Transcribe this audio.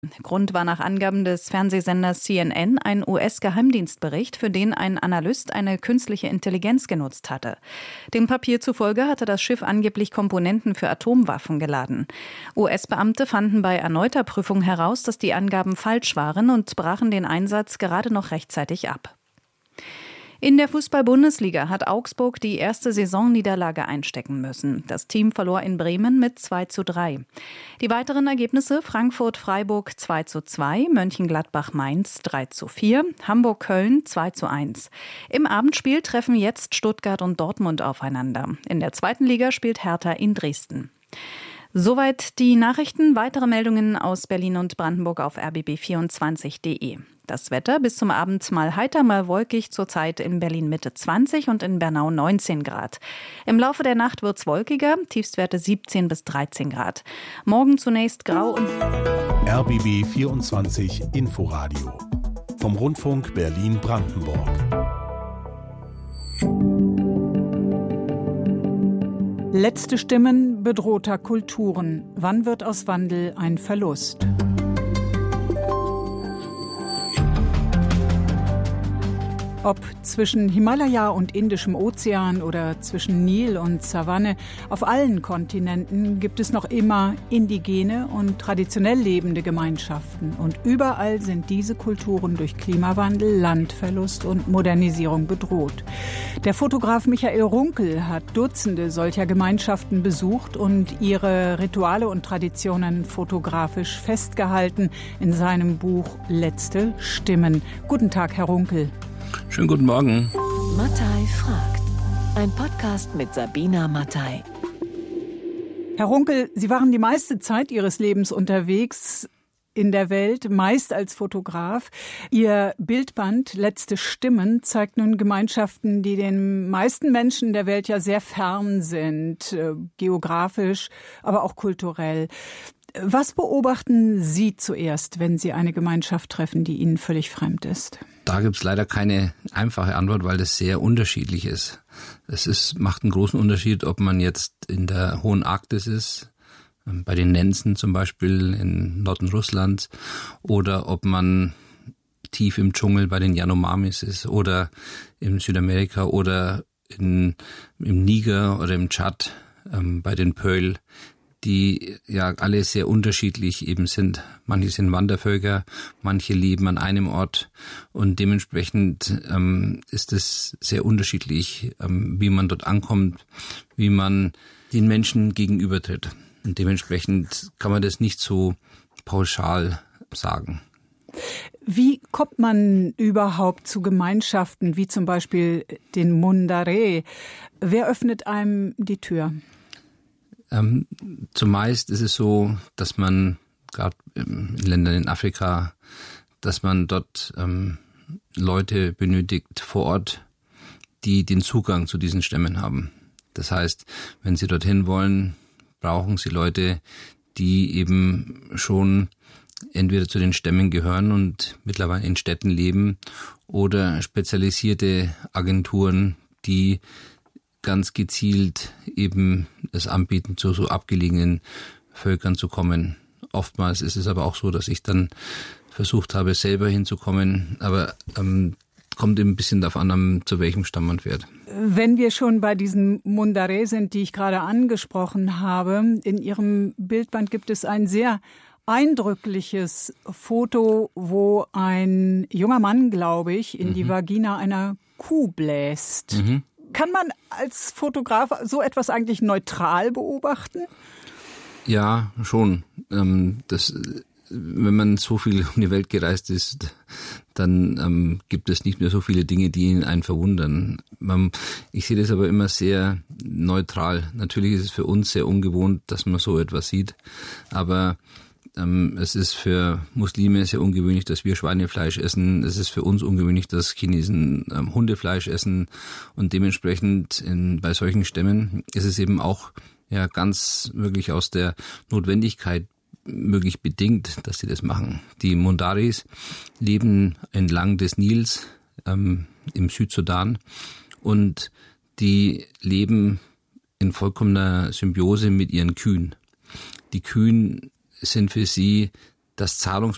Grund war nach Angaben des Fernsehsenders CNN ein US-Geheimdienstbericht, für den ein Analyst eine künstliche Intelligenz genutzt hatte. Dem Papier zufolge hatte das Schiff angeblich Komponenten für Atomwaffen geladen. US-Beamte fanden bei erneuter Prüfung heraus, dass die Angaben falsch waren und brachen den Einsatz gerade noch rechtzeitig ab. In der Fußball-Bundesliga hat Augsburg die erste Saisonniederlage einstecken müssen. Das Team verlor in Bremen mit 2:3. Die weiteren Ergebnisse: Frankfurt-Freiburg 2:2, Mönchengladbach-Mainz 3:4, Hamburg-Köln 2:1. Im Abendspiel treffen jetzt Stuttgart und Dortmund aufeinander. In der zweiten Liga spielt Hertha in Dresden. Soweit die Nachrichten. Weitere Meldungen aus Berlin und Brandenburg auf rbb24.de. Das Wetter: bis zum Abend mal heiter, mal wolkig, zurzeit in Berlin Mitte 20 und in Bernau 19 Grad. Im Laufe der Nacht wird's wolkiger, Tiefstwerte 17 bis 13 Grad. Morgen zunächst grau und RBB 24 Inforadio vom Rundfunk Berlin-Brandenburg. Letzte Stimmen bedrohter Kulturen. Wann wird aus Wandel ein Verlust? Ob zwischen Himalaya und Indischem Ozean oder zwischen Nil und Savanne, auf allen Kontinenten gibt es noch immer indigene und traditionell lebende Gemeinschaften. Und überall sind diese Kulturen durch Klimawandel, Landverlust und Modernisierung bedroht. Der Fotograf Michael Runkel hat Dutzende solcher Gemeinschaften besucht und ihre Rituale und Traditionen fotografisch festgehalten in seinem Buch Letzte Stimmen. Guten Tag, Herr Runkel. Schönen guten Morgen. Mattei fragt. Ein Podcast mit Sabina Mattei. Herr Runkel, Sie waren die meiste Zeit Ihres Lebens unterwegs in der Welt, meist als Fotograf. Ihr Bildband Letzte Stimmen zeigt nun Gemeinschaften, die den meisten Menschen der Welt ja sehr fern sind, geografisch, aber auch kulturell. Was beobachten Sie zuerst, wenn Sie eine Gemeinschaft treffen, die Ihnen völlig fremd ist? Da gibt's leider keine einfache Antwort, weil das sehr unterschiedlich ist. Macht einen großen Unterschied, ob man jetzt in der Hohen Arktis ist, bei den Nenzen zum Beispiel in Norden Russlands, oder ob man tief im Dschungel bei den Yanomamis ist oder in Südamerika oder im Niger oder im Tschad bei den Peul, die ja alle sehr unterschiedlich eben sind. Manche sind Wandervölker, manche leben an einem Ort und dementsprechend ist es sehr unterschiedlich, wie man dort ankommt, wie man den Menschen gegenübertritt. Und dementsprechend kann man das nicht so pauschal sagen. Wie kommt man überhaupt zu Gemeinschaften wie zum Beispiel den Mundare? Wer öffnet einem die Tür? Zumeist ist es so, dass man gerade in Ländern in Afrika, dass man dort Leute benötigt vor Ort, die den Zugang zu diesen Stämmen haben. Das heißt, wenn sie dorthin wollen, brauchen sie Leute, die eben schon entweder zu den Stämmen gehören und mittlerweile in Städten leben oder spezialisierte Agenturen, die ganz gezielt eben es anbieten, zu so abgelegenen Völkern zu kommen. Oftmals ist es aber auch so, dass ich dann versucht habe, selber hinzukommen, aber kommt eben ein bisschen darauf an, zu welchem Stamm man fährt. Wenn wir schon bei diesen Mundare sind, die ich gerade angesprochen habe, in Ihrem Bildband gibt es ein sehr eindrückliches Foto, wo ein junger Mann, glaube ich, in die Vagina einer Kuh bläst. Mhm. Kann man als Fotograf so etwas eigentlich neutral beobachten? Ja, schon. Wenn man so viel um die Welt gereist ist, dann gibt es nicht mehr so viele Dinge, die einen verwundern. Ich sehe das aber immer sehr neutral. Natürlich ist es für uns sehr ungewohnt, dass man so etwas sieht, aber es ist für Muslime sehr ungewöhnlich, dass wir Schweinefleisch essen. Es ist für uns ungewöhnlich, dass Chinesen Hundefleisch essen. Und dementsprechend bei solchen Stämmen ist es eben auch ja ganz wirklich aus der Notwendigkeit möglich bedingt, dass sie das machen. Die Mundaris leben entlang des Nils im Südsudan und die leben in vollkommener Symbiose mit ihren Kühen. Die Kühen sind für sie das